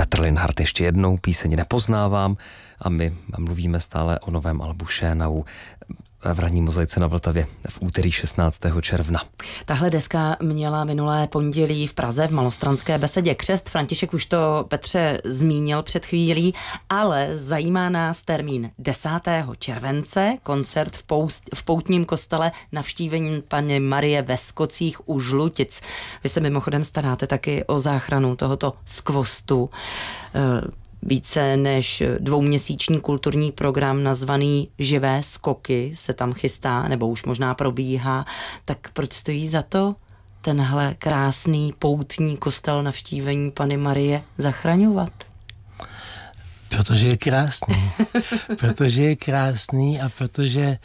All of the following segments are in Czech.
Petr Linhart ještě jednou, píseň Nepoznávám, a my mluvíme stále o novém albu Šénau v ranní Mozaice na Vltavě v úterý 16. června. Tahle deska měla minulé pondělí v Praze v Malostranské besedě křest. František už to, Petře, zmínil před chvílí, ale zajímá nás termín 10. července, koncert v poutním kostele Navštívení Panny Marie ve Skocích u Žlutic. Vy se mimochodem staráte taky o záchranu tohoto skvostu. Více než dvouměsíční kulturní program nazvaný Živé skoky se tam chystá, nebo už možná probíhá. Tak proč stojí za to tenhle krásný poutní kostel Navštívení Panny Marie zachraňovat? Protože je krásný. Protože je krásný a protože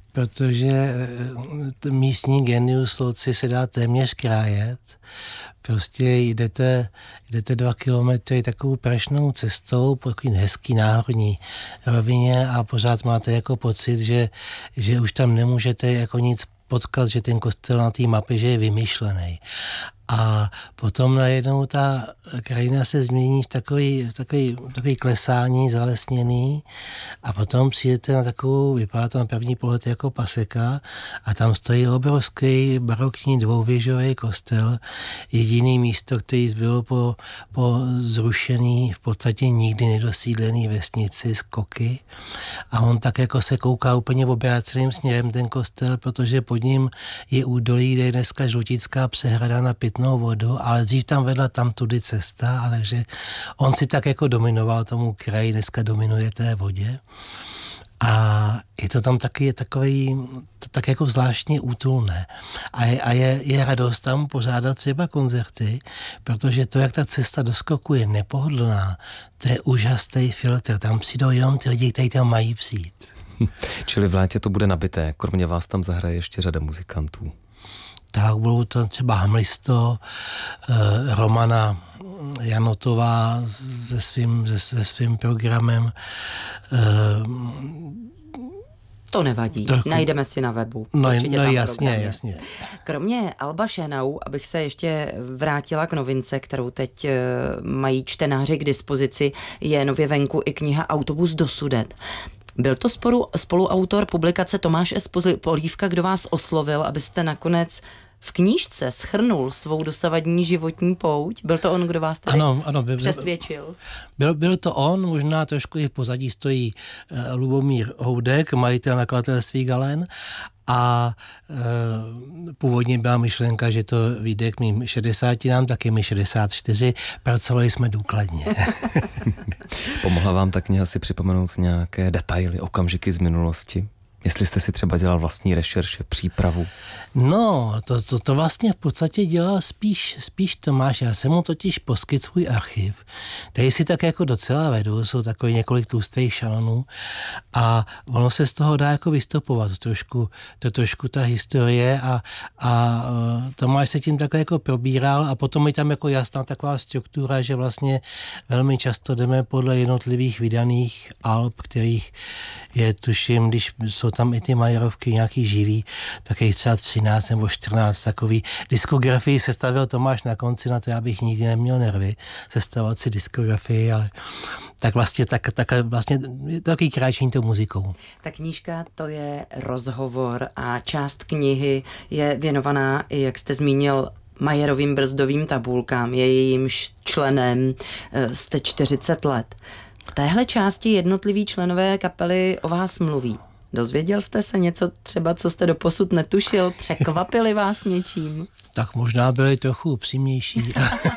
místní genius loci se dá téměř krájet. Prostě jdete 2 kilometry takovou prašnou cestou po takový hezký náhorní rovině a pořád máte jako pocit, že už tam nemůžete jako nic potkat, že ten kostel na té mapě, že je vymyšlený. A potom najednou ta krajina se změní v takový klesání zalesněný a potom přijdete na takovou, vypadá to na první pohled jako paseka a tam stojí obrovský barokní dvouvěžový kostel, jediný místo, který zbylo po zrušený, v podstatě nikdy nedosídlený vesnici Skoky a on tak jako se kouká úplně obráceným směrem ten kostel, protože pod ním je údolí, kde je dneska Žlutická přehrada na pitnou vodu, ale dřív tam vedla tudy cesta, a takže on si tak jako dominoval tomu kraji, dneska dominuje té vodě. A je to tam taky je takový, tak jako zvláštně útulné. A je radost tam pořádat třeba koncerty, protože to, jak ta cesta do Skoku je nepohodlná, to je úžasný filtr. Tam přijdou jenom ty lidi, kteří tam mají přijít. Čili v létě to bude nabité, kromě vás tam zahraje ještě řada muzikantů. Tak budou to třeba Hamlisto, Romana Janotová se svým programem. To nevadí, najdeme si na webu. No jasně. Kromě alba Šénau, abych se ještě vrátila k novince, kterou teď mají čtenáři k dispozici, je nově venku i kniha Autobus do Sudet. Byl to spoluautor publikace Tomáš S. Polívka, kdo vás oslovil, abyste nakonec v knížce shrnul svou dosavadní životní pouť? Byl to on, kdo vás tady přesvědčil? Byl to on, možná trošku i v pozadí stojí Lubomír Houdek, majitel nakladatelství Galen, a původně byla myšlenka, že to vyjde k mým 60, tak je mi 64, pracovali jsme důkladně. Pomohla vám ta kniha si připomenout nějaké detaily, okamžiky z minulosti? Jestli jste si třeba dělal vlastní rešerše, přípravu? No, to vlastně v podstatě dělal spíš Tomáš. Já jsem mu totiž poskytl svůj archiv, který si tak jako docela vedu, jsou takový několik tlustých šalonů a ono se z toho dá jako vystopovat trošku ta historie a Tomáš se tím takhle jako probíral a potom je tam jako jasná taková struktura, že vlastně velmi často jdeme podle jednotlivých vydaných alb, kterých je, tuším, když jsou tam i ty Majerovky nějaký živý, tak je třeba 13 nebo 14 takový. Diskografii sestavil Tomáš na konci, na to já bych nikdy neměl nervy sestavovat si diskografii, ale tak vlastně je to takový kráčení tou muzikou. Ta knížka, to je rozhovor a část knihy je věnovaná, i jak jste zmínil, Majerovým brzdovým tabulkám, je jejímž členem, jste 40 let. V téhle části jednotliví členové kapely o vás mluví. Dozvěděl jste se něco třeba, co jste doposud netušil? Překvapili vás něčím? Tak možná byli trochu upřímnější.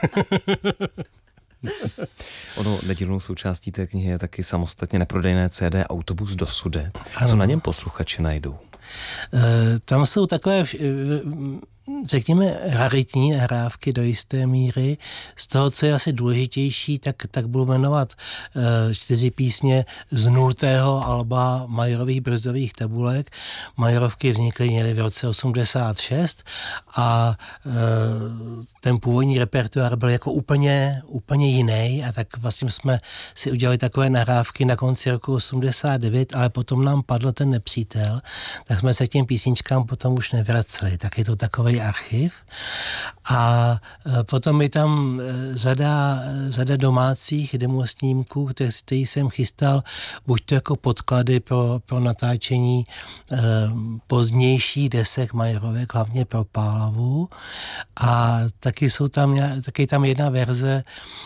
Ono nedílnou součástí té knihy je taky samostatně neprodejné CD Autobus do Sudet. Co na něm posluchači najdou? Tam jsou takové, řekněme, raritní nahrávky do jisté míry. Z toho, co je asi důležitější, tak budu jmenovat 4 písně z 0. alba Majerových brzdových tabulek. Majerovky vznikly někdy v roce 86 a ten původní repertoár byl jako úplně jiný a tak vlastně jsme si udělali takové nahrávky na konci roku 89, ale potom nám padl ten nepřítel, tak tak jsme se k těm písničkám potom už nevraceli. Tak je to takový archiv. A potom je tam řada domácích demosnímků, který jsem chystal, buď to jako podklady pro natáčení pozdějších desek Majerovek, hlavně pro Pálavu. A taky je tam jedna verze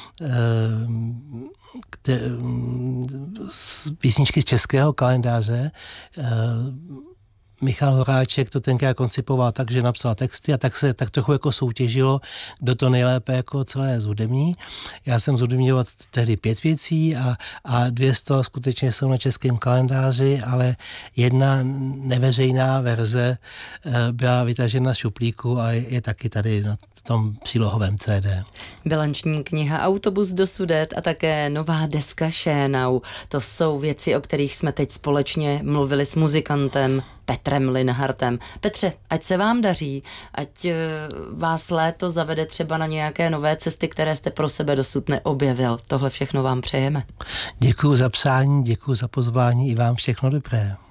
písničky z českého kalendáře. Michal Horáček to tenkrát koncipoval tak, že napsal texty a tak trochu jako soutěžilo, kdo to nejlépe jako celé zhudební. Já jsem zhudebňoval tehdy 5 věcí a 200 skutečně jsou na českém kalendáři, ale jedna neveřejná verze byla vytažena z šuplíku a je taky tady na tom přílohovém CD. Bilanční kniha Autobus do Sudet a také nová deska Šénau. To jsou věci, o kterých jsme teď společně mluvili s muzikantem Petrem Linhartem. Petře, ať se vám daří, ať vás léto zavede třeba na nějaké nové cesty, které jste pro sebe dosud neobjevil. Tohle všechno vám přejeme. Děkuju za přání, děkuju za pozvání, i vám všechno dobré.